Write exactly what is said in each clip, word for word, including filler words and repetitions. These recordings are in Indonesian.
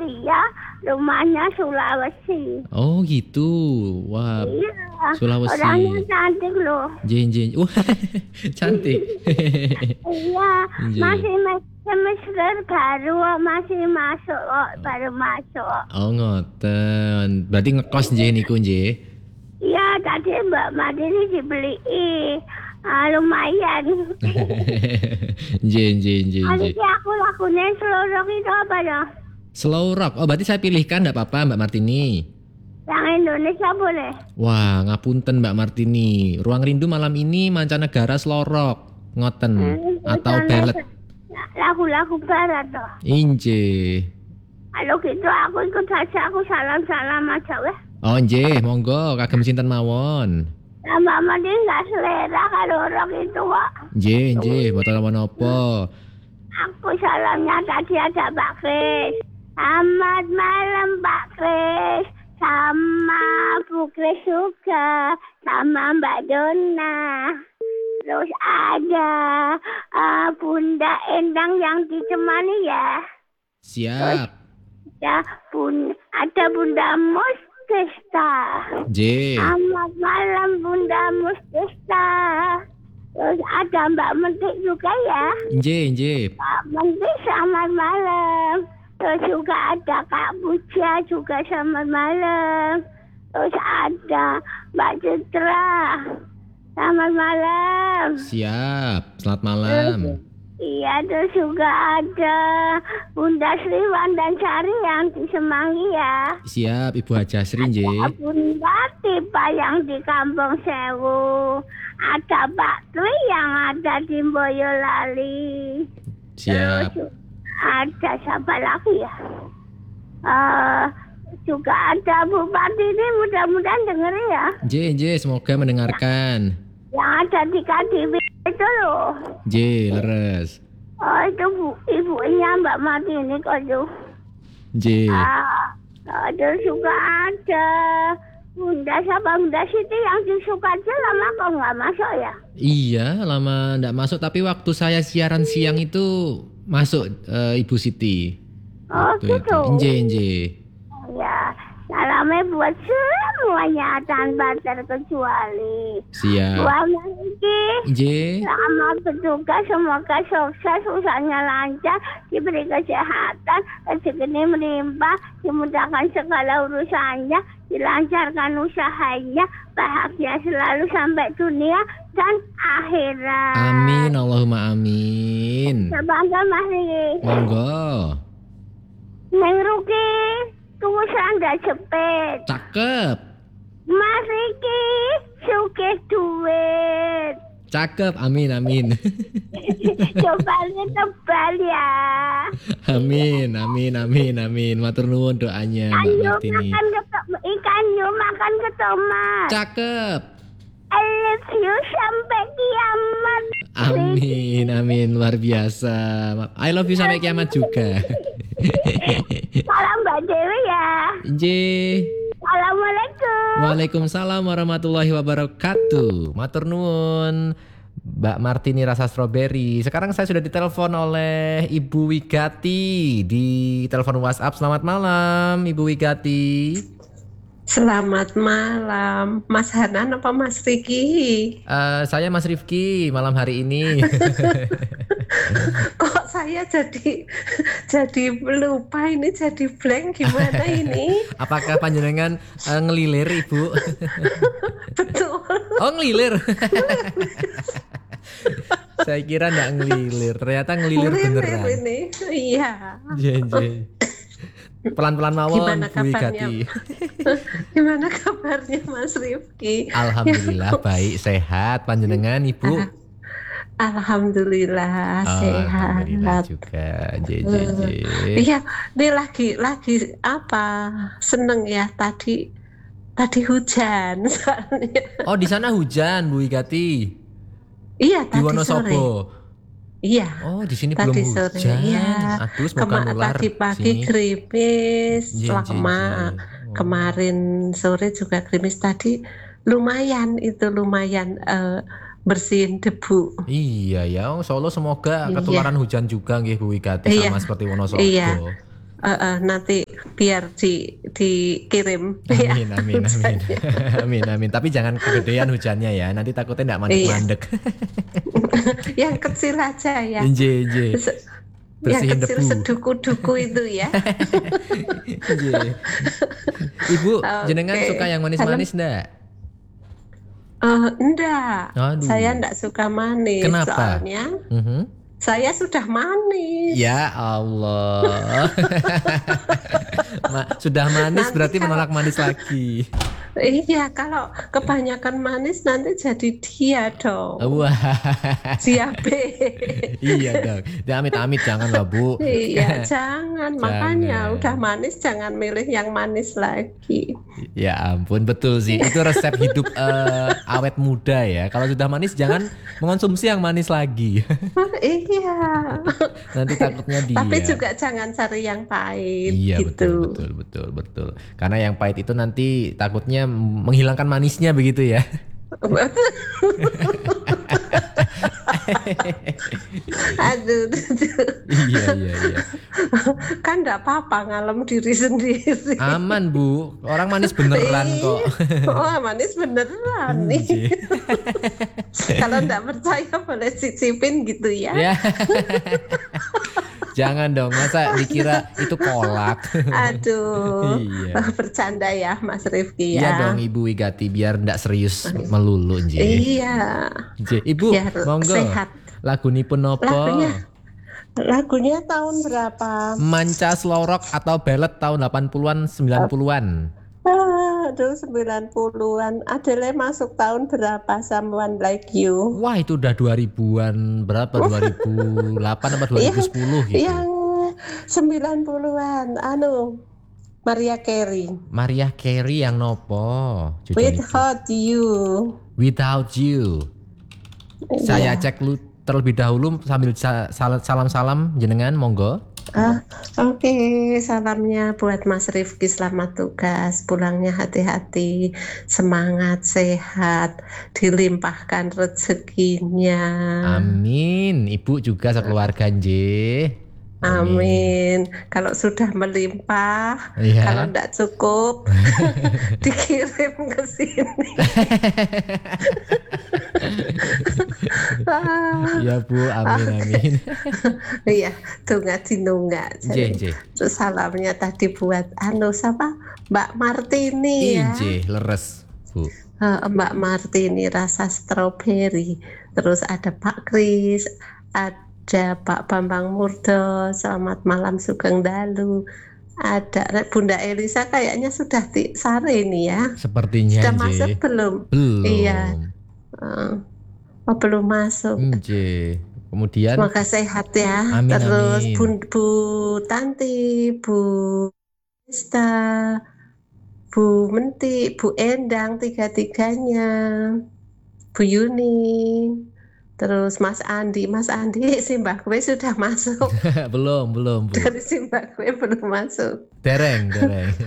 Iya, rumahnya Sulawesi. Oh gitu. Wah. Iya. Sulawesi. Orangnya cantik loh. Jen jen. Wah, cantik. Iya, Jen. masih semester baru masih masuk kok, baru masuk. Oh ngoten. Berarti ngekos nje niku nje. Iya, tadi Mbak Madini dibeli. Ah, lumayan. Jen jen jen. Hari ini aku lakunya slow rock itu apa ya? Slow rock. Oh berarti saya pilihkan enggak apa-apa Mbak Martini. Yang Indonesia boleh. Wah, ngapunten Mbak Martini. Ruang Rindu malam ini mancanegara slow rock. Ngoten. Hmm, atau ballad. Lagu-lagu barat toh. Inje. Kalau gitu aku ikut saja, aku salam-salam aja weh. Oh nggih, monggo kagem sinten mawon. Nah, Mama dia nggak selera kalau rock itu kok. Nggih, nggih, boten napa-napa. Aku salamnya tadi ada Pak Kris. Selamat malam Pak Kris. Sama Bu Kris juga. Sama Mbak Dona. Terus ada uh, Bunda Endang yang ditemani ya. Siap. Terus, ya, bun, ada Bunda Mustista. Nggih. Selamat malam Bunda Mustista. Terus ada Mbak Menteri juga ya. Nggih, nggih. Mbak Menteri selamat malam. Terus juga ada Kak Puja juga selamat malam. Terus ada Mbak Citra. Selamat malam. Siap, selamat malam. Terus, iya, terus juga ada Bunda Sriwan dan Sari yang di Semanggi ya. Siap, Ibu Haja Sri nggih. Bunda Tipa yang di Kampung Sewu. Ada Pak Tri yang ada di Boyolali. Siap. Terus ada siapa lagi ya? Uh, juga ada Bupati ini mudah-mudahan denger ya. Nggih, nggih, semoga mendengarkan. Yang ada di K D W itu loh. Nggih, leres. Oh itu bu, ibunya Mbak Martini kok tuh. Nggih. Ah, terus juga ada Bunda siapa Bunda Siti yang di Sukaja lama kok nggak masuk ya? Iya, lama nggak masuk. Tapi waktu saya siaran siang itu masuk uh, Ibu Siti. Oh waktu gitu. Nggih, nggih. Ya, salamnya buat semuanya tanpa terkecuali. Siap. Buat Niki. Nggih. Selamat bertugas, semoga sukses, usahanya lancar, diberi kesehatan, rezekinya melimpah, dimudahkan segala urusannya, dilancarkan usahanya, bahagia selalu sampai dunia dan akhirat. Amin, Allahumma amin. Sebangga Mas Riki. Monggo. Neng Ruki, tunggu serangga jepit. Cakep. Mas Riki, sukses duit. Cakep, amin, amin. Cobalnya tebal ya. Amin, amin, amin, amin. Matur nuwun doanya Mbak Ayo Martini. makan keto- ikan yuk makan ketomat. Cakep. I love you sampai kiamat. Amin, amin, luar biasa. I love you sampai kiamat juga. Salam Mbak Dewi ya. Nggih. Assalamualaikum. Waalaikumsalam warahmatullahi wabarakatuh. Matur nuwun Mbak Martini rasa stroberi. Sekarang saya sudah ditelepon oleh Ibu Wigati di telepon WhatsApp. Selamat malam Ibu Wigati. Selamat malam, Mas Hanan apa Mas Riki? Uh, saya Mas Rifki malam hari ini. Kok saya jadi jadi lupa ini, jadi blank gimana ini? Apakah panjenengan uh, ngelilir Ibu? Betul. Oh ngelilir. Saya kira enggak ngelilir, ternyata ngelilir beneran. Ini. Iya. Jen, pelan-pelan mawon Bu Wigati. Gimana kabarnya Mas Rifki? Alhamdulillah baik, sehat. Panjenengan Ibu? Alhamdulillah oh, sehat. Alhamdulillah juga. J J J. Iya, ini lagi lagi apa? Seneng ya tadi tadi hujan soalnya. Oh, di sana hujan Bu Wigati. Iya, di tadi Wonosobo. Sore. Iya. Oh, di sini tadi belum sore, hujan. Ya. Aduh, semoga Kema- nular. Tadi pagi sini. gerimis, J, setelah J, kema- J. Oh. kemarin sore juga gerimis. Tadi lumayan itu lumayan uh, bersihin debu. Iya ya, oh, Solo semoga Iya. ketularan hujan juga nggih Bu Wigati Iya. sama seperti Wonosobo. Iya. Uh, uh, nanti biar di dikirim. Amin, ya, amin, amin. hujannya. Amin, amin. Tapi jangan kegedean hujannya ya. Nanti takutnya enggak mandek-mandek. Yang kecil aja ya. Inje, inje. Se- Bersihin yang kecil debu. seduku-duku itu ya. Inje. Ibu, Oke. jenengan suka yang manis-manis enggak? Eh, enggak, Aduh. saya enggak suka manis. Kenapa? Soalnya Mhm. saya sudah manis. Ya Allah. Ma- sudah manis Nanti berarti kalau- menolak manis lagi. Iya, kalau kebanyakan manis nanti jadi dia dong. Wah. Diabetes. Iya dong. Ya, amit-amit jangan lah Bu. Iya, jangan. Makanya Jangan. udah manis jangan milih yang manis lagi. Ya ampun, betul sih. Itu resep hidup eh, awet muda ya. Kalau sudah manis jangan mengonsumsi yang manis lagi. Iya. Nanti takutnya dia. Tapi juga jangan cari yang pahit Iya gitu. betul betul betul betul. Karena yang pahit itu nanti takutnya menghilangkan manisnya begitu ya. Aduh, Iya iya iya. kan enggak apa-apa ngalem diri sendiri. Aman Bu. Orang manis beneran kok. Oh, manis beneran nih. Iya. Kalau enggak percaya boleh cicipin gitu ya. Ya. Jangan dong, masa dikira itu kolak. Aduh, Iya. bercanda ya Mas Rifki Iya ya. dong Ibu Wigati biar ndak serius melulu nje. Iya, Nje. Ibu, biar monggo. sehat. Lagunipun nopo? Lagunya lagunya tahun berapa? Manca Slorok atau Ballet tahun delapan puluhan sembilan puluhan. Ah, aduh sembilan puluhan. Adele masuk tahun berapa? Someone Like You. Wah, itu udah dua ribuan berapa? dua ribu delapan apa dua ribu sepuluh gitu. Yang sembilan puluhan, anu Maria Carey. Maria Carey yang nopo? Judulnya. Without You. Without You. Saya Iya. cek lu terlebih dahulu sambil sa- sal- salam-salam jenengan monggo. Ah, oke, salamnya buat Mas Rifki, selamat tugas, pulangnya hati-hati, semangat, sehat, dilimpahkan rezekinya. Amin. Ibu juga sekeluarga nje. Amin. Kalau sudah melimpah, Iya. kalau enggak cukup, dikirim ke sini. Ah, Ya Bu, amin amin. Iya, tunggak dinunggak. Nje nje. Terus salamnya tadi buat anu siapa? Mbak Martini ya. Nje leres Bu. Eh, Mbak Martini rasa stroberi. Terus ada Pak Kris, ada Pak Bambang Murdo, selamat malam Sugeng Dalu. Ada Bunda Elisa kayaknya sudah di sare ini ya. Sepertinya Sudah nje. masuk belum? Belum. Iya. Eh, oh, belum masuk. Nje. Kemudian Semoga sehat ya. Amin, Terus amin. Bu, Bu Tanti, Bu Ista, Bu Menti, Bu Endang, tiga-tiganya, Bu Yuni, terus Mas Andi, Mas Andi, Simbakwe sudah masuk. belum belum Bu. Dari Simbakwe belum masuk. Dereng dereng.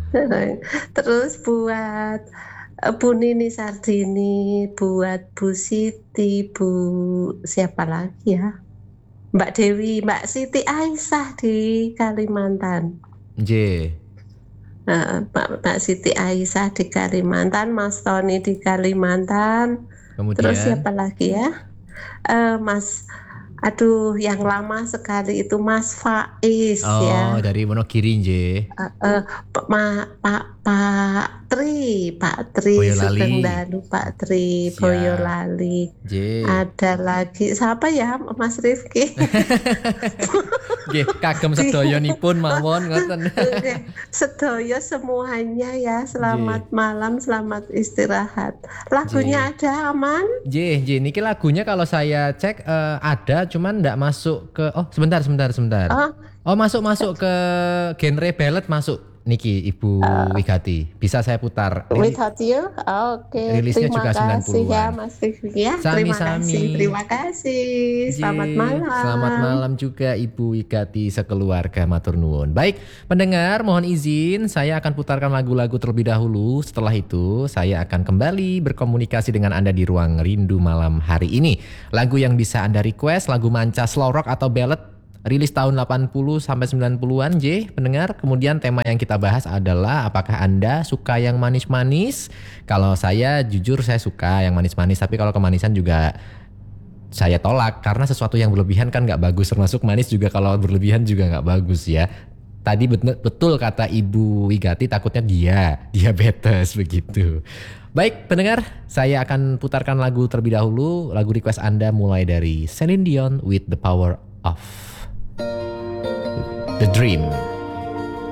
Terus buat eh, Bu Nini Sardini, buat Bu Siti, Bu siapa lagi ya? Mbak Dewi, Mbak Siti Aisyah di Kalimantan. Nje. Nah, Mbak, Mbak Siti Aisyah di Kalimantan, Mas Tony di Kalimantan. Kemudian Terus siapa lagi ya? Eh, Mas, aduh, yang lama sekali itu Mas Faiz Oh, ya. dari Wonogiri nje. Eh, eh, Pak Ma- Pak Pak Tri, Pak Tri Boyolali. Sugeng Dalu, Pak Tri Siap. Boyolali. Nje. Ada lagi siapa ya, Mas Rifki? Nggih, kagem sedoyonipun mawon ngoten. Oke, sedoyo semuanya ya. Selamat malam, selamat istirahat. Lagunya ada aman? Nje, nje niki lagunya kalau saya cek eh, ada cuman ndak masuk ke oh sebentar sebentar sebentar. Oh, Oh, masuk masuk ke genre ballad masuk niki Ibu Wigati. Bisa saya putar. Rili- Without You? Oke, Rilisnya terima juga kasih ya sembilan puluhan. Mas Rifki ya. Sami, Terima sami. kasih, terima kasih. Selamat Nje, malam. Selamat malam juga Ibu Wigati sekeluarga matur nuwun. Baik, pendengar mohon izin saya akan putarkan lagu-lagu terlebih dahulu. Setelah itu saya akan kembali berkomunikasi dengan Anda di ruang rindu malam hari ini. Lagu yang bisa Anda request, lagu manca slow rock atau ballad rilis tahun delapan puluh sampai sembilan puluhan, J, pendengar. Kemudian tema yang kita bahas adalah apakah Anda suka yang manis-manis? Kalau saya jujur saya suka yang manis-manis, tapi kalau kemanisan juga saya tolak karena sesuatu yang berlebihan kan nggak bagus, termasuk manis juga kalau berlebihan juga nggak bagus ya. Tadi betul, betul kata Ibu Wigati, takutnya dia diabetes begitu. Baik pendengar, saya akan putarkan lagu terlebih dahulu. Lagu request Anda mulai dari Celine Dion with The Power of The Dream.